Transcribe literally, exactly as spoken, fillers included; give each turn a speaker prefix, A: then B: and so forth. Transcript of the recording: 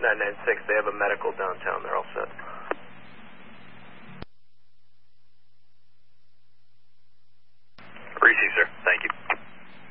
A: nine nine six, they have a medical downtown. They're all set.
B: Receive, sir. Thank you.